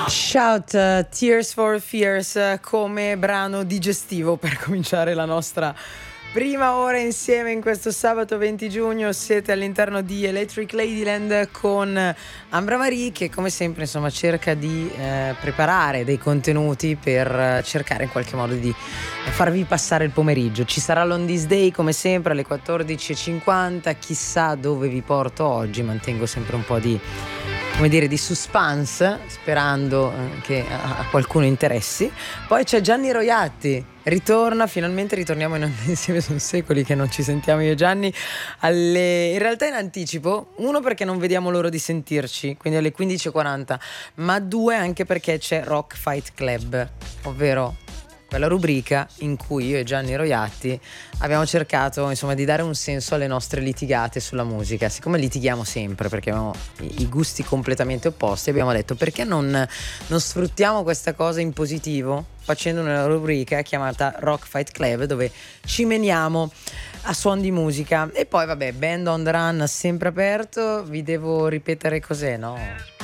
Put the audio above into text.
Shout, Tears for Fears come brano digestivo per cominciare la nostra prima ora insieme in questo sabato 20 giugno. Siete all'interno di Electric Ladyland con Ambra Marie, che come sempre insomma cerca di preparare dei contenuti per cercare in qualche modo di farvi passare il pomeriggio. Ci sarà l'On This Day come sempre alle 14.50, chissà dove vi porto oggi, mantengo sempre un po' di, come dire, di suspense, sperando che a qualcuno interessi. Poi c'è Gianni Roiatti, ritorna, finalmente ritorniamo in onda insieme, sono secoli che non ci sentiamo io e Gianni, in realtà in anticipo, uno perché non vediamo l'ora di sentirci, quindi alle 15.40, ma due anche perché c'è Rock Fight Club, ovvero quella rubrica in cui io e Gianni Roiatti abbiamo cercato insomma di dare un senso alle nostre litigate sulla musica. Siccome litighiamo sempre perché abbiamo i gusti completamente opposti, abbiamo detto perché non sfruttiamo questa cosa in positivo facendo una rubrica chiamata Rock Fight Club, dove ci meniamo a suon di musica. E poi vabbè, Band on the Run sempre aperto. Vi devo ripetere cos'è, no?